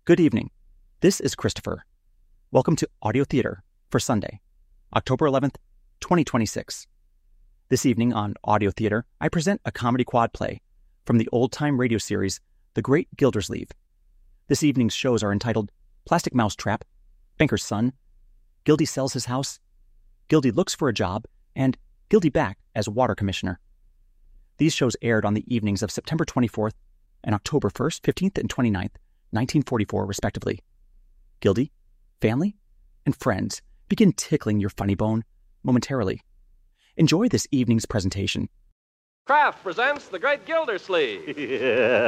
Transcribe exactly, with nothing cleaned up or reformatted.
Good evening. This is Christopher. Welcome to Audio Theater for Sunday, October eleventh, twenty twenty-six. This evening on Audio Theater, I present a comedy quad play from the old-time radio series The Great Gildersleeve. This evening's shows are entitled Plastic Mousetrap, Banker's Son, Gildy Sells His House, Gildy Looks for a Job, and Gildy Back as Water Commissioner. These shows aired on the evenings of September twenty-fourth and October first, fifteenth, and twenty-ninth, nineteen forty-four, respectively. Gildy, family, and friends begin tickling your funny bone momentarily. Enjoy this evening's presentation. Kraft presents The Great Gildersleeve. Yeah.